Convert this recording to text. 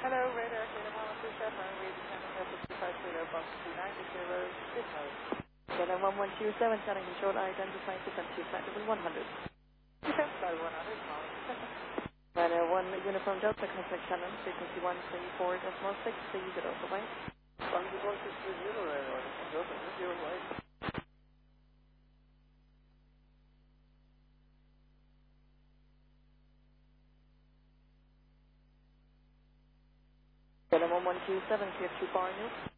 Hello, radar, Kilo 127, runway descending at 55 kilo, box 290, Kilo 1127, turning control, identifying defensive flight level 100. Defense level 100, small. Radar 1, Uniform Delta, contact channel, frequency 124.6, please get over way. 124.630, radar, Delta, your way. Kilo 1127, clear to bar news.